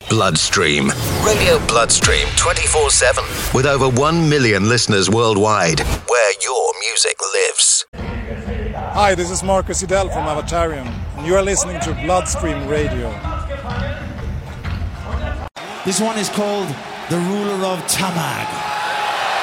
Bloodstream. Radio Bloodstream 24/7. With over 1 million listeners worldwide. Where your music lives. Hi, this is Marcus Idell from Avatarium, and you are listening to Bloodstream Radio. This one is called The Ruler of Tamag.